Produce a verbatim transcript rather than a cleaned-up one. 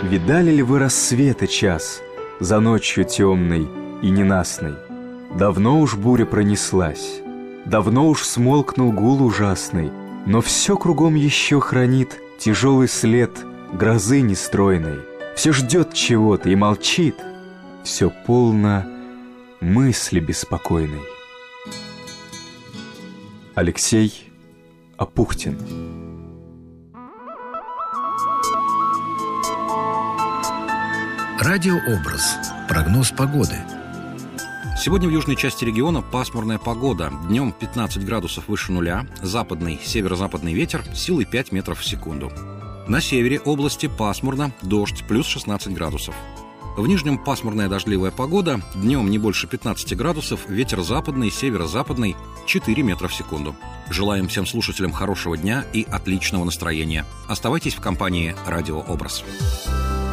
Видали ли вы рассвета час за ночью темной и ненастной? Давно уж буря пронеслась, давно уж смолкнул гул ужасный, но все кругом еще хранит тяжелый след грозы нестройной. Все ждет чего-то и молчит, все полно мысли беспокойной. Алексей Апухтин. Радиообраз. Прогноз погоды. Сегодня в южной части региона пасмурная погода. Днем пятнадцать градусов выше нуля, западный, северо-западный ветер силой пять метров в секунду. На севере области пасмурно, дождь, плюс шестнадцать градусов. В Нижнем пасмурная дождливая погода, днем не больше пятнадцать градусов, ветер западный, северо-западный, четыре метра в секунду. Желаем всем слушателям хорошего дня и отличного настроения. Оставайтесь в компании «Радиообраз».